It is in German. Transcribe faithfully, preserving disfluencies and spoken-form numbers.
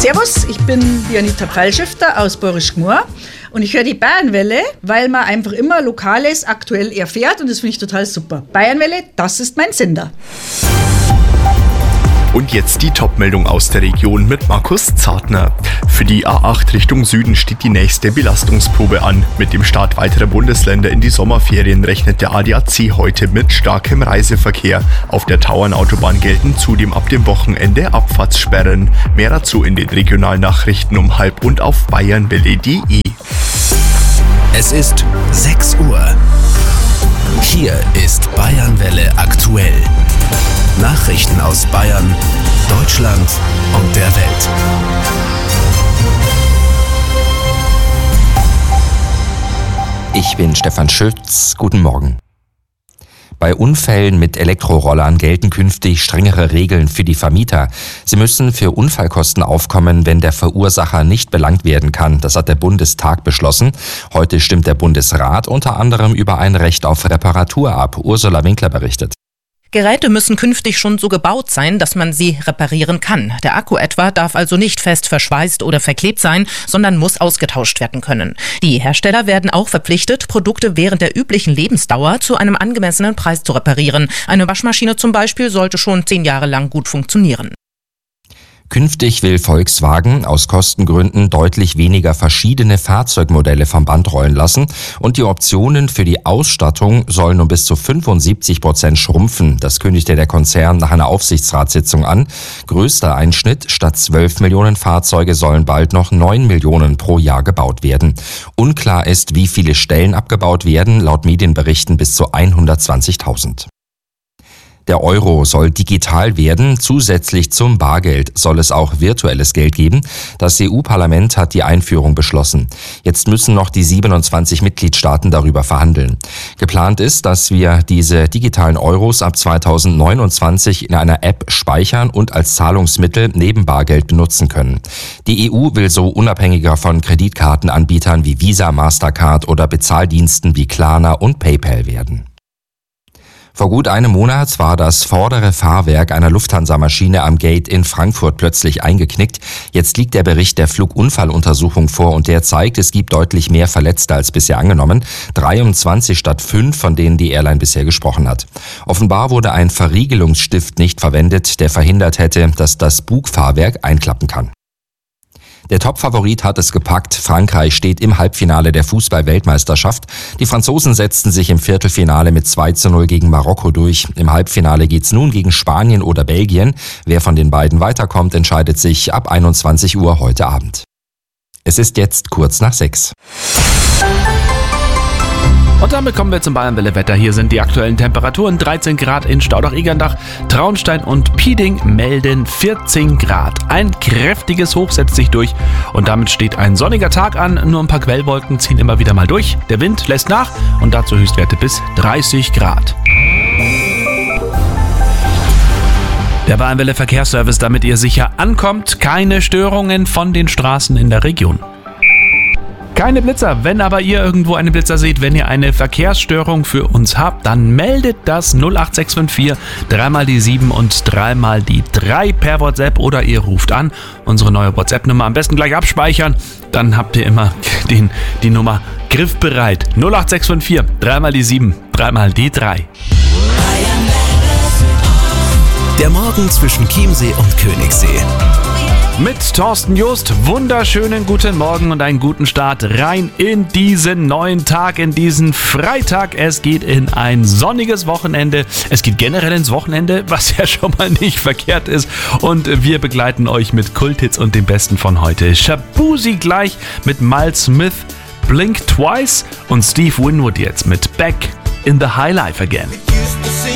Servus, ich bin die Anita Prallschifter aus Borisch Gmur und ich höre die Bayernwelle, weil man einfach immer Lokales aktuell erfährt und das finde ich total super. Bayernwelle, das ist mein Sender. Und jetzt die Top-Meldung aus der Region mit Markus Zartner. Für die A acht Richtung Süden steht die nächste Belastungsprobe an. Mit dem Start weiterer Bundesländer in die Sommerferien rechnet der A D A C heute mit starkem Reiseverkehr. Auf der Tauernautobahn gelten zudem ab dem Wochenende Abfahrtssperren. Mehr dazu in den Regionalnachrichten um halb und auf bayernwelle punkt de. Es ist sechs Uhr. Hier ist Bayernwelle aktuell. Nachrichten aus Bayern, Deutschland und der Welt. Ich bin Stefan Schütz. Guten Morgen. Bei Unfällen mit Elektrorollern gelten künftig strengere Regeln für die Vermieter. Sie müssen für Unfallkosten aufkommen, wenn der Verursacher nicht belangt werden kann. Das hat der Bundestag beschlossen. Heute stimmt der Bundesrat unter anderem über ein Recht auf Reparatur ab. Ursula Winkler berichtet. Geräte müssen künftig schon so gebaut sein, dass man sie reparieren kann. Der Akku etwa darf also nicht fest verschweißt oder verklebt sein, sondern muss ausgetauscht werden können. Die Hersteller werden auch verpflichtet, Produkte während der üblichen Lebensdauer zu einem angemessenen Preis zu reparieren. Eine Waschmaschine zum Beispiel sollte schon zehn Jahre lang gut funktionieren. Künftig will Volkswagen aus Kostengründen deutlich weniger verschiedene Fahrzeugmodelle vom Band rollen lassen und die Optionen für die Ausstattung sollen um bis zu fünfundsiebzig Prozent schrumpfen. Das kündigte der Konzern nach einer Aufsichtsratssitzung an. Größter Einschnitt: statt zwölf Millionen Fahrzeuge sollen bald noch neun Millionen pro Jahr gebaut werden. Unklar ist, wie viele Stellen abgebaut werden, laut Medienberichten bis zu hundertzwanzigtausend. Der Euro soll digital werden. Zusätzlich zum Bargeld soll es auch virtuelles Geld geben. Das E U-Parlament hat die Einführung beschlossen. Jetzt müssen noch die siebenundzwanzig Mitgliedstaaten darüber verhandeln. Geplant ist, dass wir diese digitalen Euros ab zweitausendneunundzwanzig in einer App speichern und als Zahlungsmittel neben Bargeld benutzen können. Die E U will so unabhängiger von Kreditkartenanbietern wie Visa, Mastercard oder Bezahldiensten wie Klarna und PayPal werden. Vor gut einem Monat war das vordere Fahrwerk einer Lufthansa-Maschine am Gate in Frankfurt plötzlich eingeknickt. Jetzt liegt der Bericht der Flugunfalluntersuchung vor und der zeigt, es gibt deutlich mehr Verletzte als bisher angenommen. dreiundzwanzig statt fünf, von denen die Airline bisher gesprochen hat. Offenbar wurde ein Verriegelungsstift nicht verwendet, der verhindert hätte, dass das Bugfahrwerk einklappen kann. Der Topfavorit hat es gepackt. Frankreich steht im Halbfinale der Fußball-Weltmeisterschaft. Die Franzosen setzten sich im Viertelfinale mit zwei zu null gegen Marokko durch. Im Halbfinale geht's nun gegen Spanien oder Belgien. Wer von den beiden weiterkommt, entscheidet sich ab einundzwanzig Uhr heute Abend. Es ist jetzt kurz nach sechs. Und damit kommen wir zum Bayernwelle-Wetter. Hier sind die aktuellen Temperaturen. dreizehn Grad in Staudach-Egerndach, Traunstein und Pieding melden vierzehn Grad. Ein kräftiges Hoch setzt sich durch und damit steht ein sonniger Tag an. Nur ein paar Quellwolken ziehen immer wieder mal durch. Der Wind lässt nach und dazu Höchstwerte bis dreißig Grad. Der Bayernwelle-Verkehrsservice, damit ihr sicher ankommt. Keine Störungen von den Straßen in der Region. Keine Blitzer. Wenn aber ihr irgendwo einen Blitzer seht, wenn ihr eine Verkehrsstörung für uns habt, dann meldet das null acht sechs fünf vier, dreimal die sieben und dreimal die drei per WhatsApp oder ihr ruft an. Unsere neue WhatsApp-Nummer am besten gleich abspeichern, dann habt ihr immer den, die Nummer griffbereit. null acht sechs fünf vier, dreimal die sieben, dreimal die drei. Der Morgen zwischen Chiemsee und Königssee. Mit Thorsten Just, wunderschönen guten Morgen und einen guten Start rein in diesen neuen Tag, in diesen Freitag. Es geht in ein sonniges Wochenende. Es geht generell ins Wochenende, was ja schon mal nicht verkehrt ist. Und wir begleiten euch mit Kulthits und dem Besten von heute. Shabuzi gleich mit Miles Smith, Blink Twice und Steve Winwood jetzt mit Back in the High Life Again.